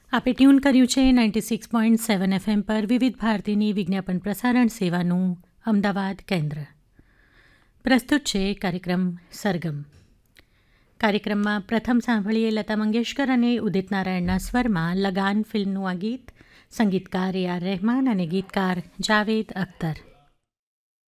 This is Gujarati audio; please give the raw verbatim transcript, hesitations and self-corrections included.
આપે ટ્યુન કર્યું છે ninety six point seven FM પર વિવિધ ભારતીની વિજ્ઞાપન પ્રસારણ સેવાનું અમદાવાદ કેન્દ્ર. પ્રસ્તુત છે કાર્યક્રમ સરગમ. કાર્યક્રમમાં પ્રથમ સાંભળીએ લતા મંગેશકર અને ઉદિત નારાયણના સ્વરમાં લગાન ફિલ્મનું આ ગીત. સંગીતકાર એ આર રહેમાન અને ગીતકાર જાવેદ અખ્તર.